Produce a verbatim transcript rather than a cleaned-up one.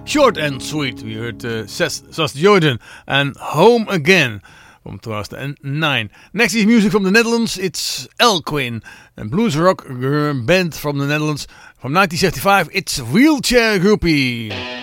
Short and Sweet. We heard uh, Seth Jordan and Home Again from two thousand nine. Next is music from the Netherlands. It's Elquin, a blues rock band from the Netherlands. From nineteen seventy-five, it's Wheelchair Groupie.